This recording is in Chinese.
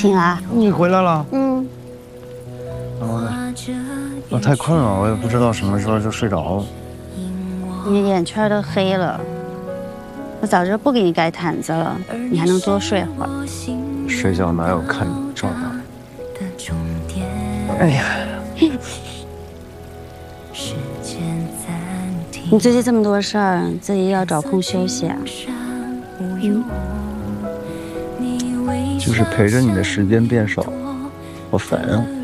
亲啊， 你回来了。 嗯， 我太困了，我也不知道什么时候就睡着了。 你眼圈都黑了，我早就不给你盖毯子了，你还能多睡会儿。 睡觉哪有看你状态？哎呀， 你最近这么多事儿，自己要找空休息啊。 就是陪着你的时间变少，好烦啊。